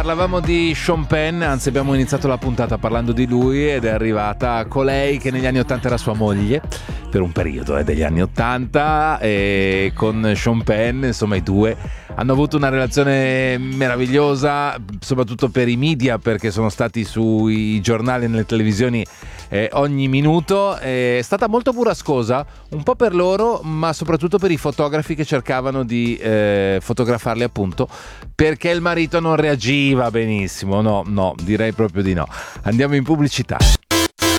parlavamo di Sean Penn, anzi abbiamo iniziato la puntata parlando di lui ed è arrivata colei che negli anni 80 era sua moglie per un periodo degli anni 80, e con Sean Penn, insomma, i due hanno avuto una relazione meravigliosa, soprattutto per i media, perché sono stati sui giornali e nelle televisioni ogni minuto. È stata molto burrascosa, un po' per loro, ma soprattutto per i fotografi che cercavano di fotografarli, appunto perché il marito non reagiva benissimo. No, direi proprio di no. Andiamo in pubblicità.